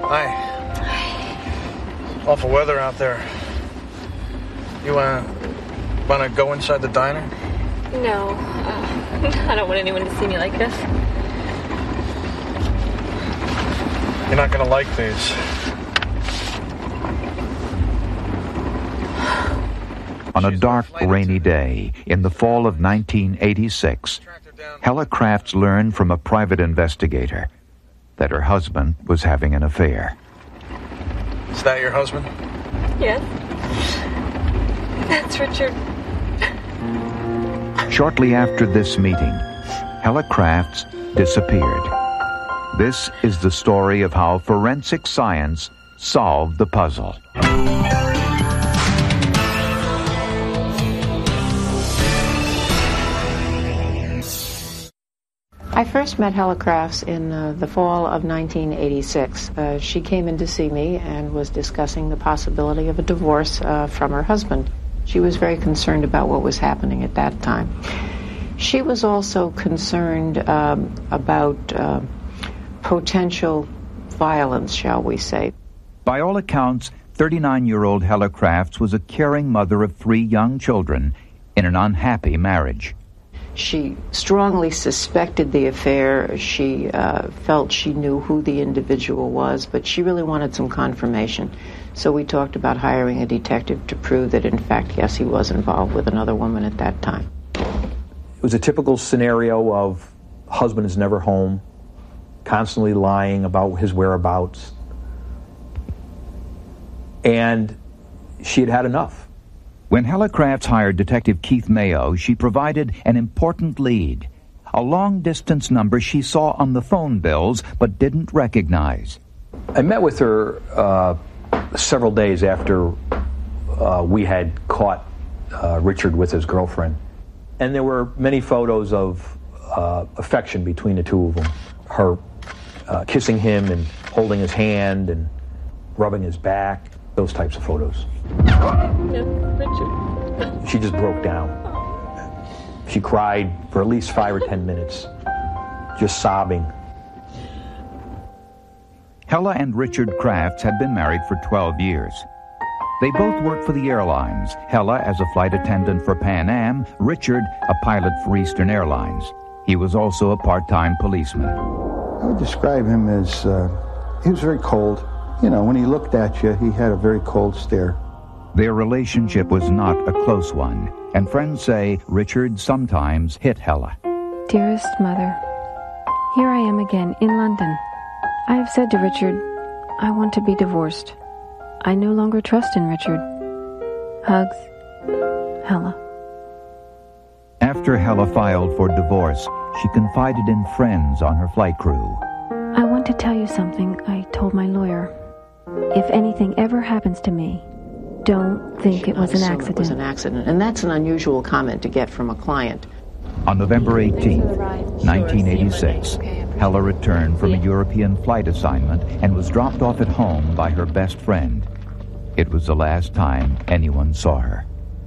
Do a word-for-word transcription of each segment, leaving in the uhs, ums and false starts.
Hi. Awful weather out there. You wanna wanna go inside the diner? No, uh, I don't want anyone to see me like this. You're not gonna like these. On a dark, rainy day in the fall of nineteen eighty-six, Hella Crafts learned from a private investigator that her husband was having an affair. Is that your husband? Yes. That's Richard. Shortly after this meeting, Hella Crafts disappeared. This is the story of how forensic science solved the puzzle. I first met Hella Crafts in uh, the fall of nineteen eighty-six. Uh, she came in to see me and was discussing the possibility of a divorce uh, from her husband. She was very concerned about what was happening at that time. She was also concerned um, about uh, potential violence, shall we say. By all accounts, thirty-nine-year-old Hella Crafts was a caring mother of three young children in an unhappy marriage. She strongly suspected the affair. She uh, felt she knew who the individual was, but she really wanted some confirmation. So we talked about hiring a detective to prove that, in fact, yes, he was involved with another woman at that time. It was a typical scenario of husband is never home, constantly lying about his whereabouts. And she had had enough. When Hella Crafts hired Detective Keith Mayo, she provided an important lead, a long-distance number she saw on the phone bills but didn't recognize. I met with her uh, several days after uh, we had caught uh, Richard with his girlfriend. And there were many photos of uh, affection between the two of them. Her uh, kissing him and holding his hand and rubbing his back, those types of photos. No, Richard. She just broke down. She cried for at least five or ten minutes, just sobbing. Hella and Richard Crafts had been married for twelve years. They both worked for the airlines, Hella as a flight attendant for Pan Am, Richard a pilot for Eastern Airlines. He was also a part-time policeman. I would describe him as, uh, he was very cold. You know, when he looked at you, he had a very cold stare. Their relationship was not a close one, and friends say Richard sometimes hit Hella. Dearest mother, here I am again in London. I have said to Richard, I want to be divorced. I no longer trust in Richard. Hugs, Hella. After Hella filed for divorce, she confided in friends on her flight crew. I want to tell you something I told my lawyer. If anything ever happens to me, don't think it was an accident. It was an accident, and that's an unusual comment to get from a client. On November eighteenth, nineteen eighty-six, Hella returned from a European flight assignment and was dropped off at home by her best friend. It was the last time anyone saw her.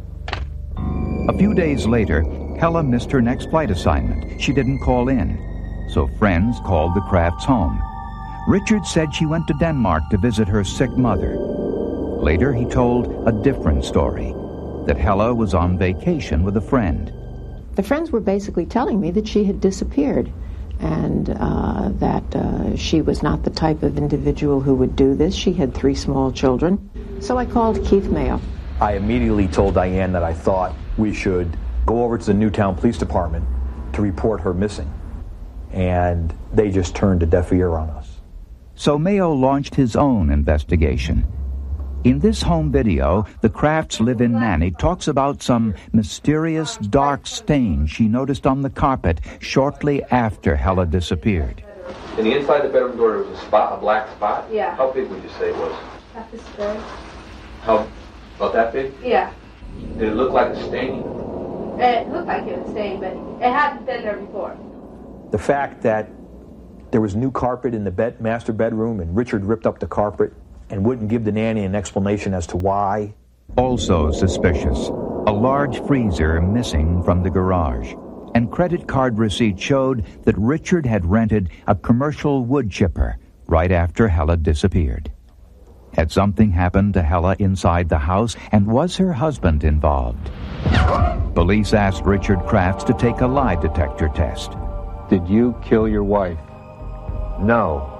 A few days later, Hella missed her next flight assignment. She didn't call in, so friends called the Crafts home. Richard said she went to Denmark to visit her sick mother. Later, he told a different story, that Hella was on vacation with a friend. The friends were basically telling me that she had disappeared and uh, that uh, she was not the type of individual who would do this. She had three small children. So I called Keith Mayo. I immediately told Diane that I thought we should go over to the Newtown Police Department to report her missing. And they just turned a deaf ear on us. So Mayo launched his own investigation. In this home video, the Crafts' live-in nanny talks about some mysterious dark stain she noticed on the carpet shortly after Hella disappeared. In the inside the bedroom door, there was a spot, a black spot? Yeah. How big would you say it was? Half this big. How, about that big? Yeah. Did it look like a stain? It looked like it was stained, but it hadn't been there before. The fact that there was new carpet in the bed, master bedroom, and Richard ripped up the carpet and wouldn't give the nanny an explanation as to why. Also suspicious, a large freezer missing from the garage. And credit card receipts showed that Richard had rented a commercial wood chipper right after Hella disappeared. Had something happened to Hella inside the house, and was her husband involved? Police asked Richard Crafts to take a lie detector test. Did you kill your wife? No.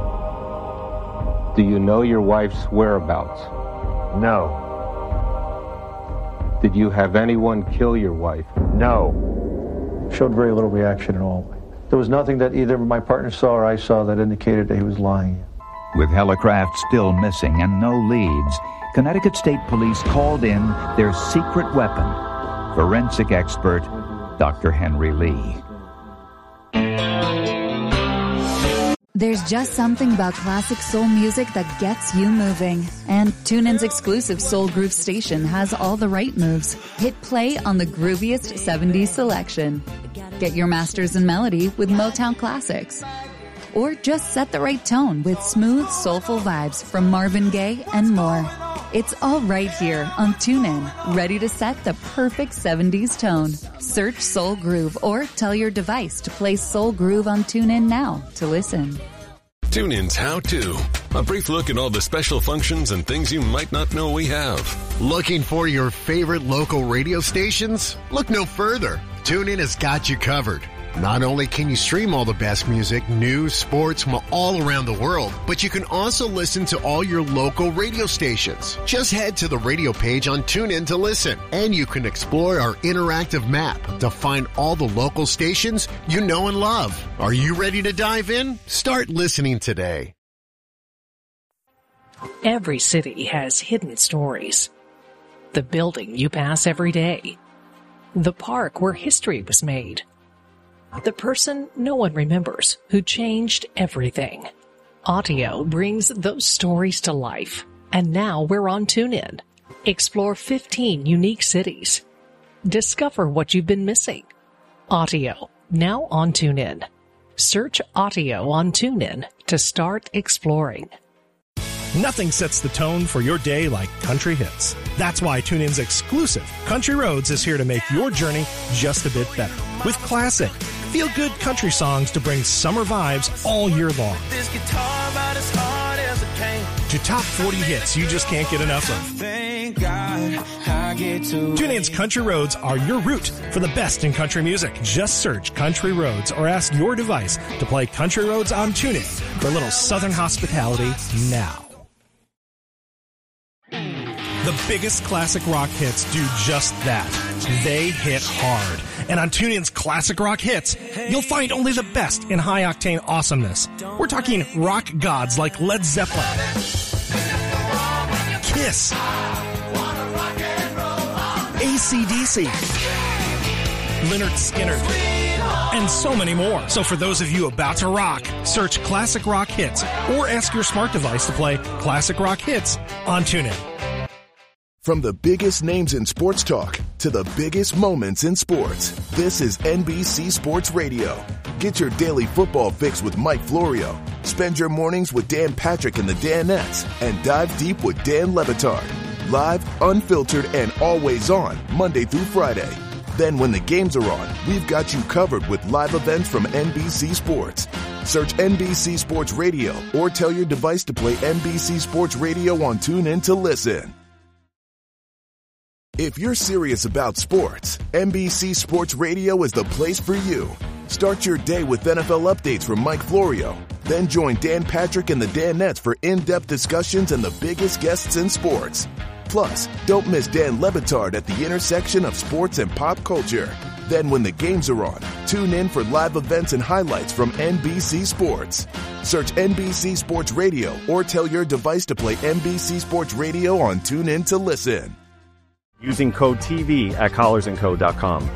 Do you know your wife's whereabouts? No. Did you have anyone kill your wife? No. Showed very little reaction at all. There was nothing that either my partner saw or I saw that indicated that he was lying. With Hella Crafts still missing and no leads, Connecticut State Police called in their secret weapon, forensic expert Doctor Henry Lee. There's just something about classic soul music that gets you moving. And TuneIn's exclusive Soul Groove station has all the right moves. Hit play on the grooviest seventies selection. Get your masters in melody with Motown classics. Or just set the right tone with smooth, soulful vibes from Marvin Gaye and more. It's all right here on TuneIn, ready to set the perfect seventies tone. Search Soul Groove or tell your device to play Soul Groove on TuneIn now to listen. TuneIn's How To. A brief look at all the special functions and things you might not know we have. Looking for your favorite local radio stations? Look no further. TuneIn has got you covered. Not only can you stream all the best music, news, sports from all around the world, but you can also listen to all your local radio stations. Just head to the radio page on TuneIn to listen, and you can explore our interactive map to find all the local stations you know and love. Are you ready to dive in? Start listening today. Every city has hidden stories. The building you pass every day. The park where history was made. The person no one remembers who changed everything. Audio brings those stories to life. And now we're on TuneIn. Explore fifteen unique cities. Discover what you've been missing. Audio, now on TuneIn. Search Audio on TuneIn to start exploring. Nothing sets the tone for your day like country hits. That's why TuneIn's exclusive Country Roads is here to make your journey just a bit better. With classic, feel-good country songs to bring summer vibes all year long. This guitar about as hard as it can. To top forty hits you just can't get enough of. Thank God I get to. TuneIn's Country Roads are your route for the best in country music. Just search Country Roads or ask your device to play Country Roads on TuneIn for a little southern hospitality now. The biggest classic rock hits do just that. They hit hard. And on TuneIn's Classic Rock Hits, you'll find only the best in high-octane awesomeness. We're talking rock gods like Led Zeppelin, Kiss, A C D C, Lynyrd Skynyrd, and so many more. So for those of you about to rock, search Classic Rock Hits or ask your smart device to play Classic Rock Hits on TuneIn. From the biggest names in sports talk to the biggest moments in sports, this is N B C Sports Radio. Get your daily football fix with Mike Florio. Spend your mornings with Dan Patrick and the Danettes, and dive deep with Dan Le Batard. Live, unfiltered, and always on, Monday through Friday. Then when the games are on, we've got you covered with live events from N B C Sports. Search N B C Sports Radio or tell your device to play N B C Sports Radio on TuneIn to listen. If you're serious about sports, N B C Sports Radio is the place for you. Start your day with N F L updates from Mike Florio. Then join Dan Patrick and the Danettes for in-depth discussions and the biggest guests in sports. Plus, don't miss Dan Le Batard at the intersection of sports and pop culture. Then when the games are on, tune in for live events and highlights from N B C Sports. Search N B C Sports Radio or tell your device to play N B C Sports Radio on TuneIn to listen. Using code T V at collars and co dot com.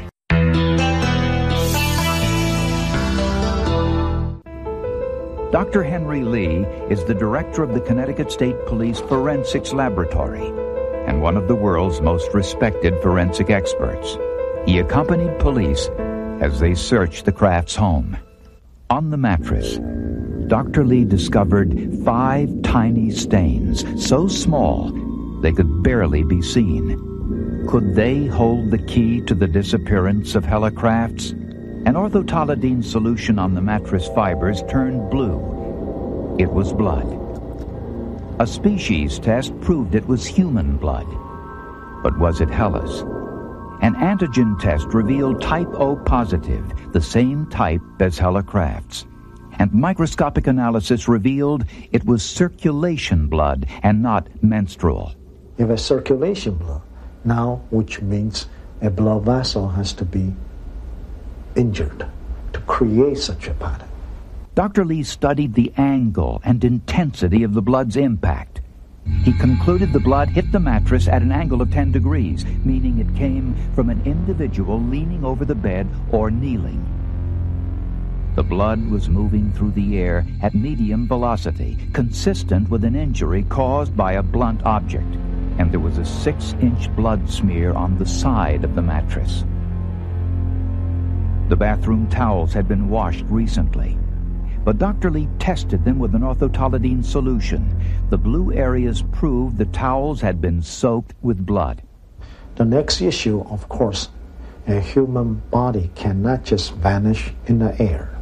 Doctor Henry Lee is the director of the Connecticut State Police Forensics Laboratory and one of the world's most respected forensic experts. He accompanied police as they searched the Crafts' home. On the mattress, Doctor Lee discovered five tiny stains, so small they could barely be seen. Could they hold the key to the disappearance of Hella Crafts? An orthotolidine solution on the mattress fibers turned blue. It was blood. A species test proved it was human blood. But was it Hella's? An antigen test revealed type O positive, the same type as Hella Craft's. And microscopic analysis revealed it was circulation blood and not menstrual. You have a circulation blood now, which means a blood vessel has to be injured to create such a pattern. Doctor Lee studied the angle and intensity of the blood's impact. He concluded the blood hit the mattress at an angle of ten degrees, meaning it came from an individual leaning over the bed or kneeling. The blood was moving through the air at medium velocity, consistent with an injury caused by a blunt object, and there was a six-inch blood smear on the side of the mattress. The bathroom towels had been washed recently, but Doctor Lee tested them with an orthotolidine solution. The blue areas proved the towels had been soaked with blood. The next issue, of course, a human body cannot just vanish in the air.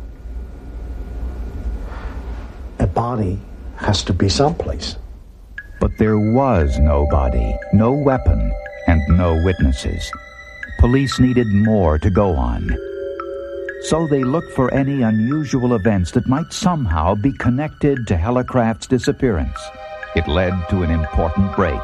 A body has to be someplace. But there was no body, no weapon, and no witnesses. Police needed more to go on. So they looked for any unusual events that might somehow be connected to Hella Craft's disappearance. It led to an important break.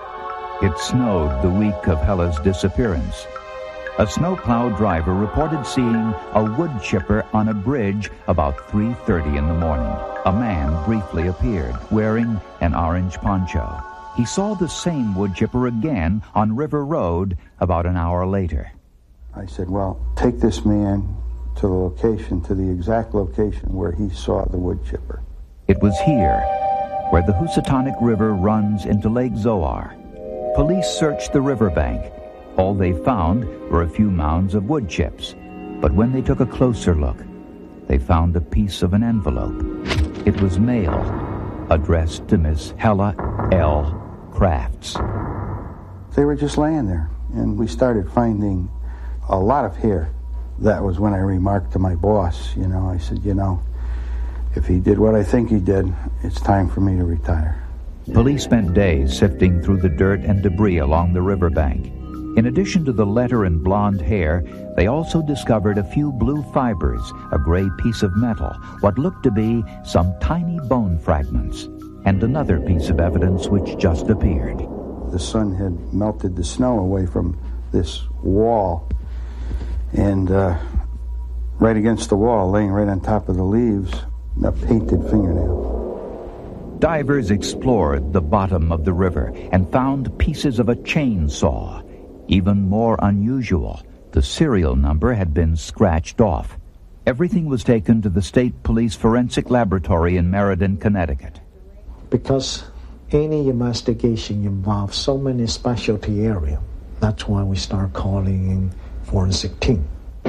It snowed the week of Hella's disappearance. A snowplow driver reported seeing a wood chipper on a bridge about three thirty in the morning. A man briefly appeared, wearing an orange poncho. He saw the same wood chipper again on River Road about an hour later. I said, well, take this man to the location, to the exact location where he saw the wood chipper. It was here, where the Housatonic River runs into Lake Zoar. Police searched the riverbank. All they found were a few mounds of wood chips. But when they took a closer look, they found a piece of an envelope. It was mail, addressed to Miss Hella L. Crafts. They were just laying there, and we started finding a lot of hair. That was when I remarked to my boss, you know, I said, you know, if he did what I think he did, it's time for me to retire. Police spent days sifting through the dirt and debris along the riverbank. In addition to the letter and blonde hair, they also discovered a few blue fibers, a gray piece of metal, what looked to be some tiny bone fragments, and another piece of evidence which just appeared. The sun had melted the snow away from this wall, and uh, right against the wall, laying right on top of the leaves, a painted fingernail. Divers explored the bottom of the river and found pieces of a chainsaw. Even more unusual, the serial number had been scratched off. Everything was taken to the State Police Forensic Laboratory in Meriden, Connecticut. Because any investigation involves so many specialty areas, that's why we start calling in forensic team.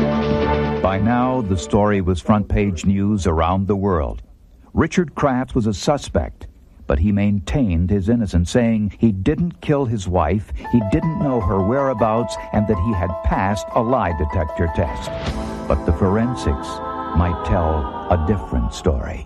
By now, the story was front-page news around the world. Richard Crafts was a suspect, but he maintained his innocence, saying he didn't kill his wife, he didn't know her whereabouts, and that he had passed a lie detector test. But the forensics might tell a different story.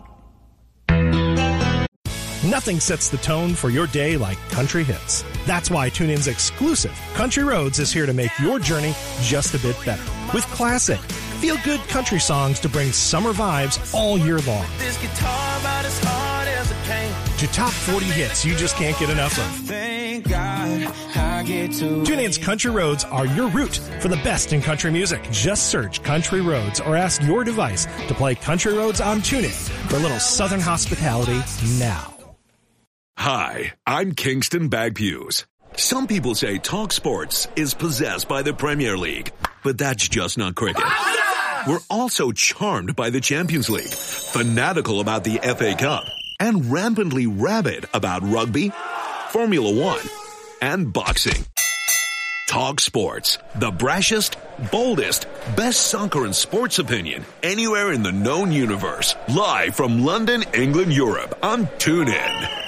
Nothing sets the tone for your day like country hits. That's why TuneIn's exclusive Country Roads is here to make your journey just a bit better. With classic, feel-good country songs to bring summer vibes all year long. This guitar about as hard as it can. To top forty hits you just can't get enough of. Thank God I get to. TuneIn's Country Roads are your route for the best in country music. Just search Country Roads or ask your device to play Country Roads on TuneIn for a little southern hospitality now. Hi, I'm Kingston Bagpues. Some people say Talk Sports is possessed by the Premier League, but that's just not cricket. We're also charmed by the Champions League, fanatical about the F A Cup, and rampantly rabid about rugby, Formula One, and boxing. Talk Sports, the brashest, boldest, best soccer and sports opinion anywhere in the known universe. Live from London, England, Europe on TuneIn.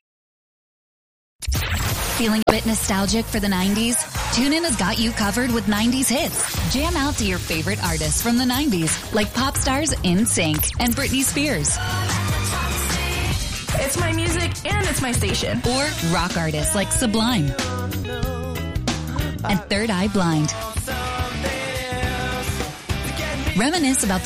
Feeling a bit nostalgic for the nineties? TuneIn has got you covered with nineties hits. Jam out to your favorite artists from the nineties, like pop stars N Sync and Britney Spears. It's my music and it's my station. Or rock artists like Sublime and Third Eye Blind. Reminisce about